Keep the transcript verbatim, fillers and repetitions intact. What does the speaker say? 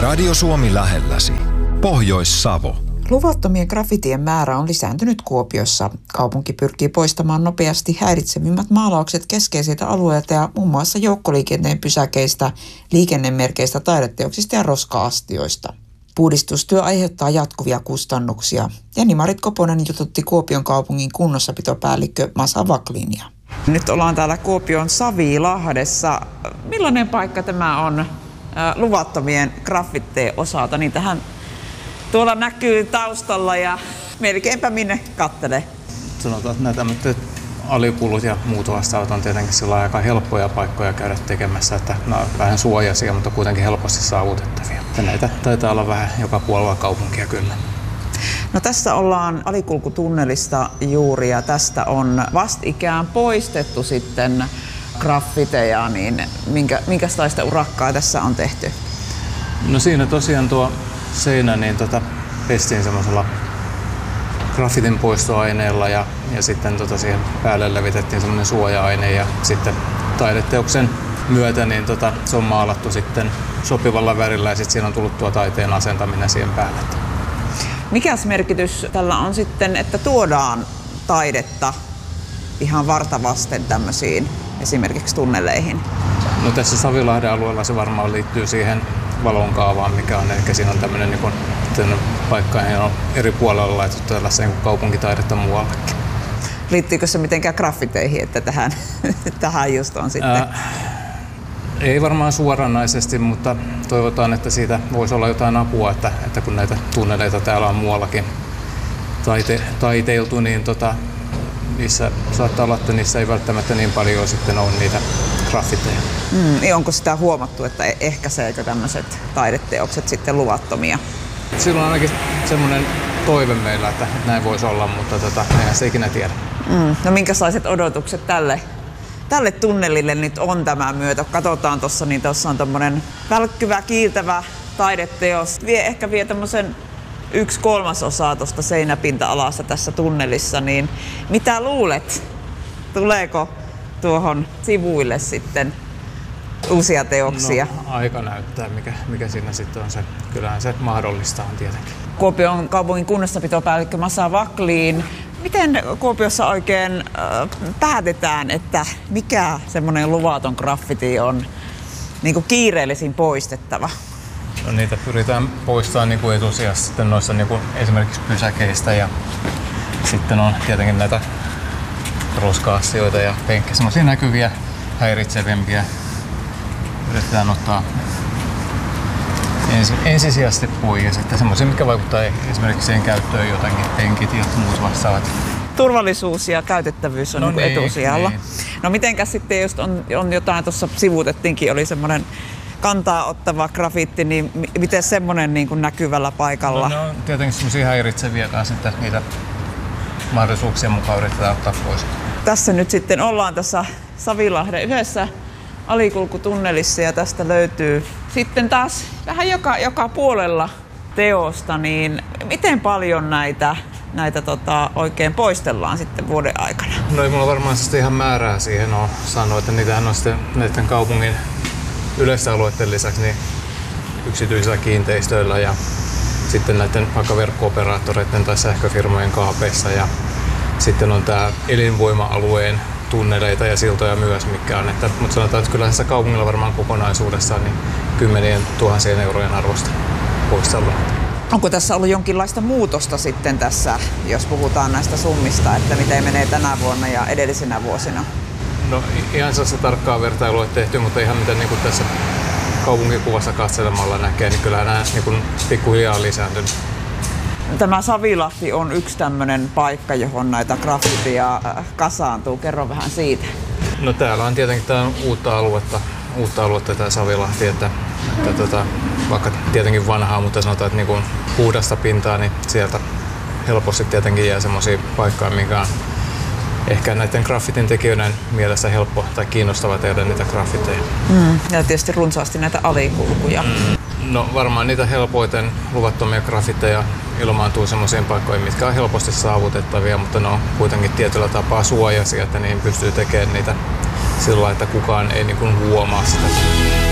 Radio Suomi lähelläsi. Pohjois-Savo. Luvattomien graffitien määrä on lisääntynyt Kuopiossa. Kaupunki pyrkii poistamaan nopeasti häiritsevimmät maalaukset keskeisiltä alueilta ja muun muassa joukkoliikenteen pysäkeistä, liikennemerkeistä, taideteoksista ja roska-astioista. Puhdistustyö aiheuttaa jatkuvia kustannuksia. Jani-Marit Koponen jututti Kuopion kaupungin kunnossapitopäällikkö Masa Vaklinia. Nyt ollaan täällä Kuopion Savilahdessa. Millainen paikka tämä on äh, luvattomien graffitteen osalta? Niin tähän tuolla näkyy taustalla ja melkeinpä minne kattelee. Sanotaan, että nämä tämmöiset alikulut ja muut vastaavat on tietenkin sillä aika helppoja paikkoja käydä tekemässä, että nämä on vähän suojaisia, mutta kuitenkin helposti saavutettavia. Ja näitä taitaa olla vähän joka puolella kaupunkia kyllä. No tässä ollaan alikulkutunnelista juuri ja tästä on vastikään poistettu sitten graffiteja, niin minkä, minkälaista urakkaa tässä on tehty? No siinä tosiaan tuo seinä niin tota, pestiin semmoisella graffitin poistoaineella ja, ja sitten tota siihen päälle levitettiin semmoinen suoja-aine ja sitten taideteoksen myötä niin tota, se on maalattu sitten sopivalla värillä ja sitten siinä on tullut tuo taiteen asentaminen siihen päälle. Mikäs merkitys tällä on sitten, että tuodaan taidetta ihan vartavasten tämmöisiin esimerkiksi tunneleihin? No tässä Savilahden alueella se varmaan liittyy siihen valonkaavaan, mikä on, eli siinä on tämmöinen niin kuin, paikka, on eri puolella laitettu tällaiseen niin kaupunkitaidetta muuallekin. Liittyykö se mitenkään graffiteihin, että tähän, tähän just on sitten? Ää, ei varmaan suoranaisesti, mutta toivotaan, että siitä voisi olla jotain apua, että, että kun näitä tunneleita täällä on muuallakin taite, taiteiltu, niin tota, niissä saattaa olla, että niissä ei välttämättä niin paljon sitten ole niitä graffiteja. Mm, onko sitä huomattu, että ehkäiseekö tämmöiset taideteokset sitten luvattomia? Silloin on ainakin semmoinen toive meillä, että näin voisi olla, mutta tota, eihän se ikinä tiedä. Mm, no minkälaiset odotukset tälle, tälle tunnelille nyt on tämän myötä? Katsotaan tuossa, niin tuossa on tommonen välkkyvä, kiiltävä taideteos. Vie, ehkä vie tämmöisen yksi kolmasosaa tuosta seinäpinta-alasta tässä tunnelissa, niin mitä luulet? Tuleeko tuohon sivuille sitten uusia teoksia? No, aika näyttää, mikä, mikä siinä sitten on se. Kyllähän se mahdollista on tietenkin. Kuopion kaupungin kunnossapitopäällikkö Masa Vakliin. Miten Kuopiossa oikein äh, päätetään, että mikä semmoinen luvaton graffiti on niin kuin kiireellisin poistettava? No, niitä pyritään poistamaan niin kuin etusijassa sitten noissa niin kuin esimerkiksi pysäkeistä ja sitten on tietenkin näitä roska-asioita ja penkkiä, semmoisia näkyviä, häiritsevimpiä. Yritetään ottaa ens, ensisijaisesti pois ja sitten semmoisia, mitkä vaikuttaa esimerkiksi siihen käyttöön jotenkin, penkit ja muut vastaavat. Turvallisuus ja käytettävyys on no niin, etusijalla. Niin. No mitenkäs sitten, jos on, on jotain, tuossa sivuutettiinkin, oli semmoinen kantaa ottava grafiitti, niin miten semmoinen niin kuin näkyvällä paikalla? No, ne on tietenkin semmoisia häiritseviä kanssa, että niitä mahdollisuuksien mukaan yritetään ottaa pois. Tässä nyt sitten ollaan tässä Savilahden yhdessä alikulkutunnelissa ja tästä löytyy sitten taas vähän joka, joka puolella teosta, niin miten paljon näitä, näitä tota, oikein poistellaan sitten vuoden aikana? No ei mulla varmaan sitten ihan määrää siihen ole sanoa, että niitähän on sitten näiden kaupungin yleisalueiden lisäksi niin yksityisillä kiinteistöillä ja sitten näiden vaikka verkko-operaattoreiden tai sähköfirmojen kaapeissa ja sitten on tämä elinvoima-alueen tunneleita ja siltoja myös, mikä on. Että, mutta sanotaan, että kyllä tässä kaupungilla varmaan kokonaisuudessaan niin kymmenien tuhansien eurojen arvosta poistellaan. Onko tässä ollut jonkinlaista muutosta sitten tässä, jos puhutaan näistä summista, että miten menee tänä vuonna ja edellisinä vuosina? No ihan sellaista tarkkaa vertailua tehty, mutta ihan mitä niin kuin tässä kaupunkikuvassa katselemalla näkee, niin kyllähän nämä niin kuin pikkuhiljaa on lisääntynyt. Tämä Savilahti on yksi tämmöinen paikka, johon näitä graffitia kasaantuu. Kerro vähän siitä. No täällä on tietenkin tämä uutta aluetta, uutta aluetta tämä Savilahti, että, että tota, vaikka tietenkin vanhaa, mutta sanotaan, että niin kuin puhdasta pintaa, niin sieltä helposti tietenkin jää semmoisia paikkoja, mikä on ehkä näiden graffitin tekijöiden mielessä helppo tai kiinnostava tehdä niitä graffiteja. Mm, ja tietysti runsaasti näitä alikulkuja. Mm, no varmaan niitä helpoiten luvattomia graffiteja ilmaantuu semmoisiin paikkoihin, mitkä on helposti saavutettavia, mutta ne on kuitenkin tietyllä tapaa suojaisia, että niihin pystyy tekemään niitä sillä lailla, että kukaan ei niin kuin huomaa sitä.